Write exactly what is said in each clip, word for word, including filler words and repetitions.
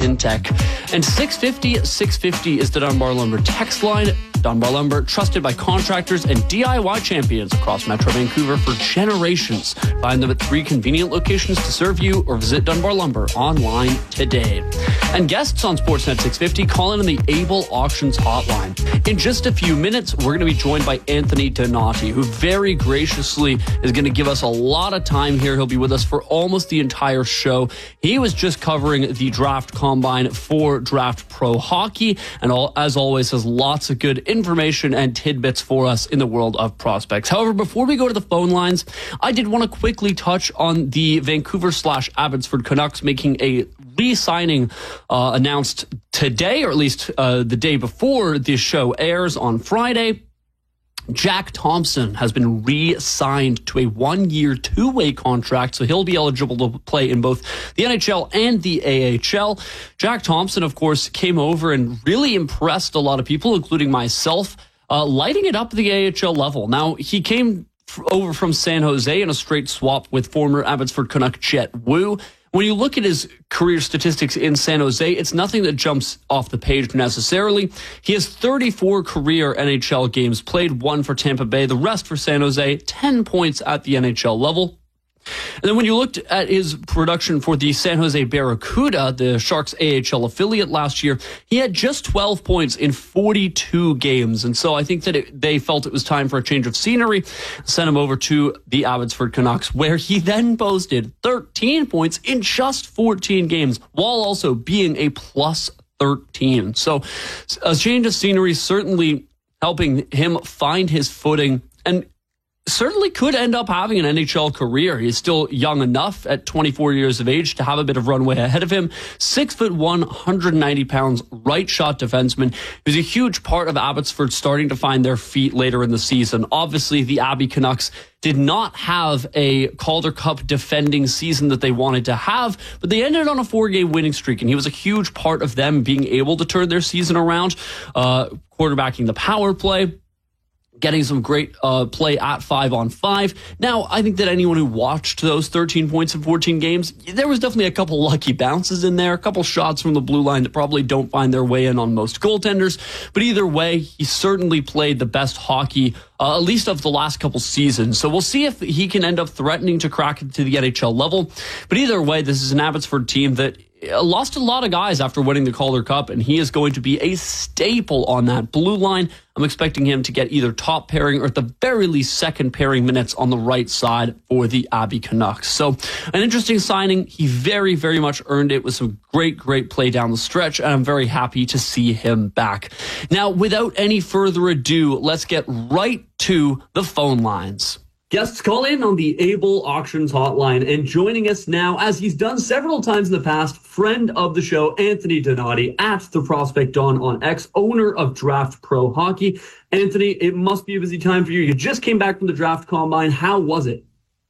Syntec. And six fifty, six fifty is the Dunbar Lumber text line. Dunbar Lumber, trusted by contractors and D I Y champions across Metro Vancouver for generations. Find them at three convenient locations to serve you, or visit Dunbar Lumber online today. And guests on Sportsnet six fifty call in on the Able Auctions hotline. In just a few minutes, we're going to be joined by Anthony Donati, who very graciously is going to give us a lot of time here. He'll be with us for almost the entire show. He was just covering the draft combine for Draft Pro Hockey, and all, as always, has lots of good information and tidbits for us in the world of prospects. However, before we go to the phone lines, I did want to quickly touch on the Vancouver slash Abbotsford Canucks making a re-signing uh, announced today, or at least uh, the day before this show airs on Friday. Jack Thompson has been re-signed to a one-year, two-way contract, so he'll be eligible to play in both the N H L and the A H L. Jack Thompson, of course, came over and really impressed a lot of people, including myself, uh, lighting it up at the A H L level. Now, he came f- over from San Jose in a straight swap with former Abbotsford Canuck Jet Wu. When you look at his career statistics in San Jose, it's nothing that jumps off the page necessarily. He has thirty-four career N H L games played, one for Tampa Bay, the rest for San Jose, ten points at the N H L level. And then when you looked at his production for the San Jose Barracuda, the Sharks A H L affiliate last year, he had just twelve points in forty-two games. And so I think that it, they felt it was time for a change of scenery, sent him over to the Abbotsford Canucks, where he then posted thirteen points in just fourteen games, while also being a plus thirteen. So a change of scenery certainly helping him find his footing, and certainly could end up having an N H L career. He's still young enough at twenty-four years of age to have a bit of runway ahead of him. Six foot one, one hundred ninety pounds, right shot defenseman. He was a huge part of Abbotsford starting to find their feet later in the season. Obviously, the Abbey Canucks did not have a Calder Cup defending season that they wanted to have, but they ended on a four-game winning streak, and he was a huge part of them being able to turn their season around, uh, quarterbacking the power play, getting some great uh, play at five on five. Now, I think that anyone who watched those thirteen points in fourteen games, there was definitely a couple lucky bounces in there, a couple shots from the blue line that probably don't find their way in on most goaltenders. But either way, he certainly played the best hockey, uh, at least of the last couple seasons. So we'll see if he can end up threatening to crack into the N H L level. But either way, this is an Abbotsford team that lost a lot of guys after winning the Calder Cup, and he is going to be a staple on that blue line. I'm expecting him to get either top pairing or at the very least second pairing minutes on the right side for the Abbey Canucks. So an interesting signing. He very, very much earned it with some great, great play down the stretch, and I'm very happy to see him back. Now, without any further ado, let's get right to the phone lines. Guests call in on the Able Auctions hotline, and joining us now, as he's done several times in the past, friend of the show, Anthony Donati at the Prospect Don on X, owner of Draft Pro Hockey. Anthony, it must be a busy time for you. You just came back from the draft combine. How was it?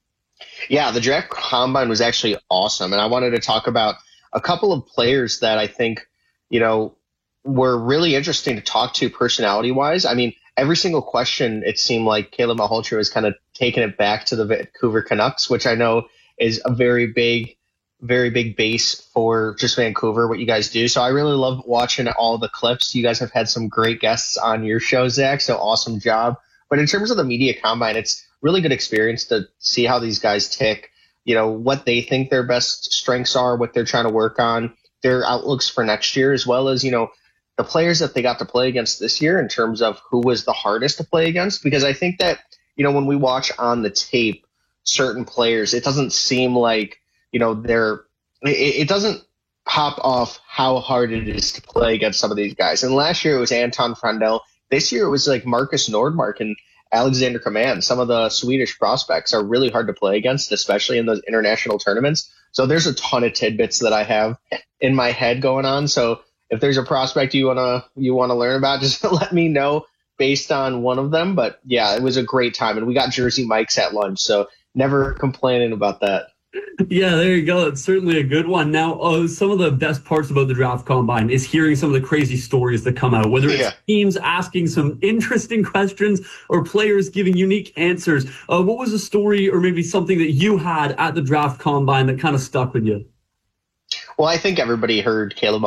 Yeah, the draft combine was actually awesome, and I wanted to talk about a couple of players that I think, you know, were really interesting to talk to personality-wise. I mean, every single question, it seemed like Caleb Malhotra was kind of taking it back to the Vancouver Canucks, which I know is a very big, very big base for just Vancouver, what you guys do. So I really love watching all the clips. You guys have had some great guests on your show, Zach, so awesome job. But in terms of the media combine, it's really good experience to see how these guys tick, you know, what they think their best strengths are, what they're trying to work on, their outlooks for next year, as well as, you know, the players that they got to play against this year in terms of who was the hardest to play against. Because I think that, you know, when we watch on the tape certain players, it doesn't seem like, you know, they're, it, it doesn't pop off how hard it is to play against some of these guys. And last year it was Anton Frandell. This year it was like Marcus Nordmark and Alexander Command. Some of the Swedish prospects are really hard to play against, especially in those international tournaments. So there's a ton of tidbits that I have in my head going on. So if there's a prospect you wanna you wanna learn about, just let me know based on one of them. But yeah, it was a great time, and we got Jersey Mike's at lunch, so never complaining about that. Yeah, there you go. It's certainly a good one. Now, uh, some of the best parts about the draft combine is hearing some of the crazy stories that come out, whether it's yeah. teams asking some interesting questions or players giving unique answers. Uh, what was a story or maybe something that you had at the draft combine that kind of stuck with you? Well, I think everybody heard Caleb